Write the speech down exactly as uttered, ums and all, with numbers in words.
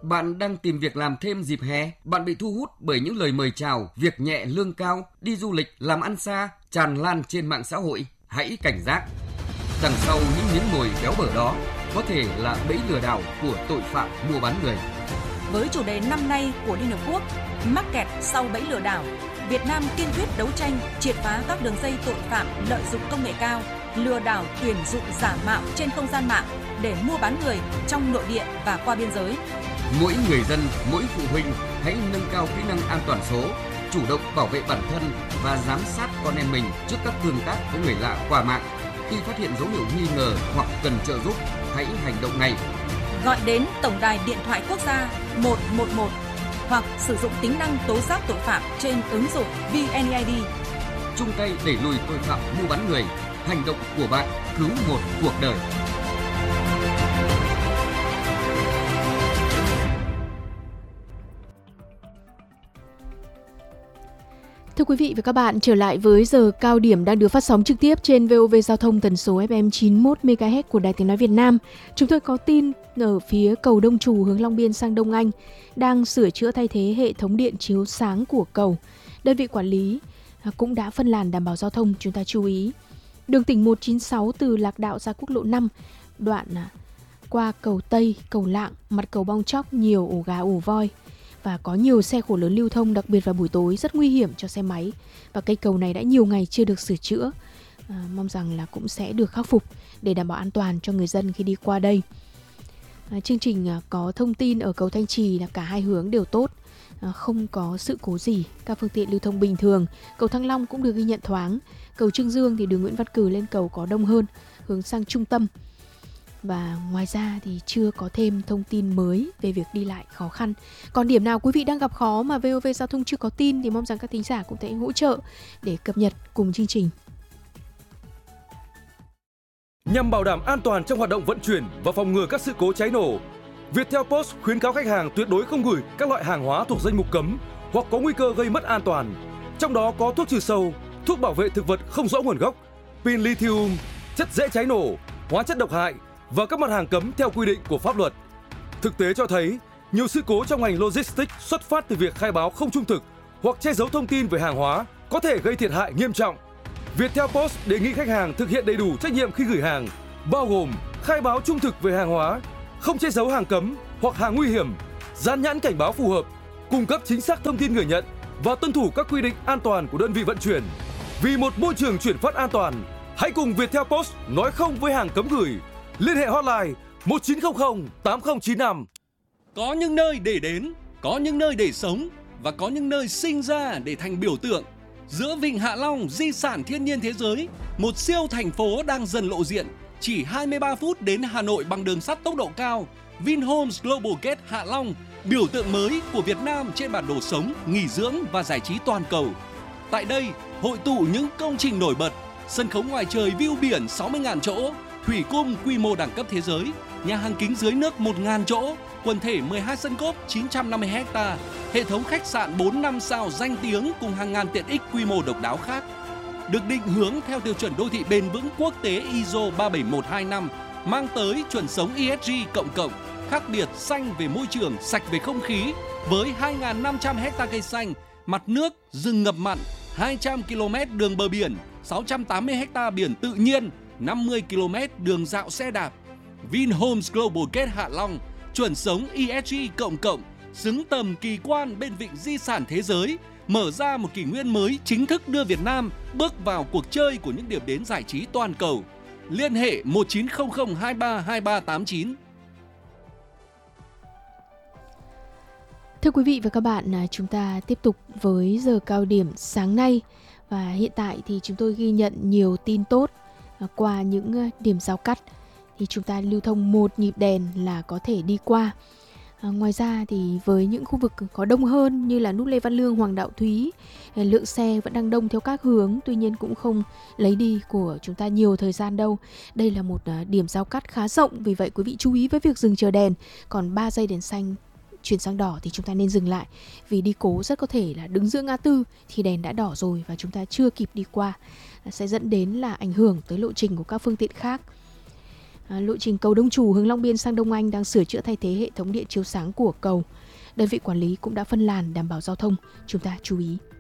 Bạn đang tìm việc làm thêm dịp hè? Bạn bị thu hút bởi những lời mời chào, việc nhẹ lương cao, đi du lịch, làm ăn xa, tràn lan trên mạng xã hội? Hãy cảnh giác. Đằng sau những miếng mồi béo bở đó có thể là bẫy lừa đảo của tội phạm mua bán người. Với chủ đề năm nay của Liên Hợp Quốc, mắc kẹt sau bẫy lừa đảo, Việt Nam kiên quyết đấu tranh, triệt phá các đường dây tội phạm lợi dụng công nghệ cao, lừa đảo tuyển dụng giả mạo trên không gian mạng để mua bán người trong nội địa và qua biên giới. Mỗi người dân, mỗi phụ huynh hãy nâng cao kỹ năng an toàn số, chủ động bảo vệ bản thân và giám sát con em mình trước các tương tác với người lạ qua mạng. Khi phát hiện dấu hiệu nghi ngờ hoặc cần trợ giúp, hãy hành động ngay. Gọi đến Tổng đài Điện thoại Quốc gia một một một hoặc sử dụng tính năng tố giác tội phạm trên ứng dụng vê en e i đê. Chung tay đẩy lùi tội phạm mua bán người. Hành động của bạn cứu một cuộc đời. Thưa quý vị và các bạn, trở lại với giờ cao điểm đang được phát sóng trực tiếp trên vê o vê Giao thông tần số ép em chín mươi mốt mê ga héc của Đài Tiếng nói Việt Nam. Chúng tôi có tin ở phía cầu Đông Trù hướng Long Biên sang Đông Anh đang sửa chữa thay thế hệ thống điện chiếu sáng của cầu. Đơn vị quản lý cũng đã phân làn đảm bảo giao thông, chúng ta chú ý. Đường tỉnh một chín sáu từ Lạc Đạo ra quốc lộ năm, đoạn qua cầu Tây, cầu Lạng, mặt cầu Bong Chóc nhiều ổ gà ổ voi. Và có nhiều xe khổ lớn lưu thông, đặc biệt vào buổi tối rất nguy hiểm cho xe máy. Và cây cầu này đã nhiều ngày chưa được sửa chữa. À, mong rằng là cũng sẽ được khắc phục để đảm bảo an toàn cho người dân khi đi qua đây. À, chương trình à, có thông tin ở cầu Thanh Trì là cả hai hướng đều tốt, à, không có sự cố gì, các phương tiện lưu thông bình thường. Cầu Thăng Long cũng được ghi nhận thoáng. Cầu Trương Dương thì đường Nguyễn Văn Cừ lên cầu có đông hơn, hướng sang trung tâm. Và ngoài ra thì chưa có thêm thông tin mới về việc đi lại khó khăn. Còn điểm nào quý vị đang gặp khó mà vê o vê Giao thông chưa có tin thì mong rằng các thính giả cũng sẽ hỗ trợ để cập nhật cùng chương trình. Nhằm bảo đảm an toàn trong hoạt động vận chuyển và phòng ngừa các sự cố cháy nổ, Viettel Post khuyến cáo khách hàng tuyệt đối không gửi các loại hàng hóa thuộc danh mục cấm hoặc có nguy cơ gây mất an toàn. Trong đó có thuốc trừ sâu, thuốc bảo vệ thực vật không rõ nguồn gốc, pin lithium, chất dễ cháy nổ, hóa chất độc hại và các mặt hàng cấm theo quy định của pháp luật. Thực tế cho thấy, nhiều sự cố trong ngành logistics xuất phát từ việc khai báo không trung thực hoặc che giấu thông tin về hàng hóa có thể gây thiệt hại nghiêm trọng. Viettel Post đề nghị khách hàng thực hiện đầy đủ trách nhiệm khi gửi hàng, bao gồm khai báo trung thực về hàng hóa, không che giấu hàng cấm hoặc hàng nguy hiểm, dán nhãn cảnh báo phù hợp, cung cấp chính xác thông tin người nhận và tuân thủ các quy định an toàn của đơn vị vận chuyển. Vì một môi trường chuyển phát an toàn, hãy cùng Viettel Post nói không với hàng cấm gửi. Liên hệ hotline một chín không không tám không chín năm. Có những nơi để đến, có những nơi để sống và có những nơi sinh ra để thành biểu tượng. Giữa Vịnh Hạ Long, di sản thiên nhiên thế giới, một siêu thành phố đang dần lộ diện. Chỉ hai mươi ba phút đến Hà Nội bằng đường sắt tốc độ cao. Vinhomes Global Gate Hạ Long, biểu tượng mới của Việt Nam trên bản đồ sống, nghỉ dưỡng và giải trí toàn cầu. Tại đây, hội tụ những công trình nổi bật, sân khấu ngoài trời view biển sáu mươi nghìn chỗ, thủy cung quy mô đẳng cấp thế giới, nhà hàng kính dưới nước một nghìn chỗ, quần thể mười hai sân golf chín trăm năm mươi héc ta, hệ thống khách sạn bốn năm sao danh tiếng cùng hàng ngàn tiện ích quy mô độc đáo khác. Được định hướng theo tiêu chuẩn đô thị bền vững quốc tế i ét o ba bảy một hai năm, mang tới chuẩn sống e ét giê cộng cộng, khác biệt xanh về môi trường, sạch về không khí, với hai nghìn năm trăm héc ta cây xanh, mặt nước, rừng ngập mặn, hai trăm ki lô mét đường bờ biển, sáu trăm tám mươi héc ta biển tự nhiên, năm mươi ki lô mét đường dạo xe đạp. Vinhomes Global Gate Hạ Long, chuẩn sống e ét giê cộng cộng, xứng tầm kỳ quan bên vịnh di sản thế giới, mở ra một kỷ nguyên mới chính thức đưa Việt Nam bước vào cuộc chơi của những điểm đến giải trí toàn cầu. Liên hệ một chín không không hai ba hai ba tám chín. Thưa quý vị và các bạn, chúng ta tiếp tục với giờ cao điểm sáng nay. Và hiện tại thì chúng tôi ghi nhận nhiều tin tốt qua những điểm giao cắt. Thì chúng ta lưu thông một nhịp đèn là có thể đi qua. À, ngoài ra thì với những khu vực có đông hơn như là nút Lê Văn Lương, Hoàng Đạo Thúy, lượng xe vẫn đang đông theo các hướng, tuy nhiên cũng không lấy đi của chúng ta nhiều thời gian đâu. Đây là một điểm giao cắt khá rộng, vì vậy quý vị chú ý với việc dừng chờ đèn. Còn ba giây đèn xanh chuyển sang đỏ thì chúng ta nên dừng lại, vì đi cố rất có thể là đứng giữa ngã tư thì đèn đã đỏ rồi và chúng ta chưa kịp đi qua, sẽ dẫn đến là ảnh hưởng tới lộ trình của các phương tiện khác. À, lộ trình cầu Đông Trù hướng Long Biên sang Đông Anh đang sửa chữa thay thế hệ thống điện chiếu sáng của cầu. Đơn vị quản lý cũng đã phân làn đảm bảo giao thông. Chúng ta chú ý.